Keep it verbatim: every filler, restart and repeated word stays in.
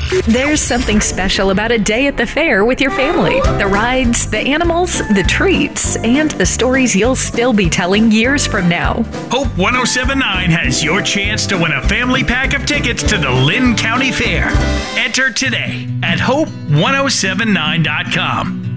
There's something special about a day at the fair with your family. The rides, the animals, the treats, and the stories you'll still be telling years from now. Hope one oh seven point nine has your chance to win a family pack of tickets to the Lynn County Fair. Enter today at hope one oh seven nine dot com.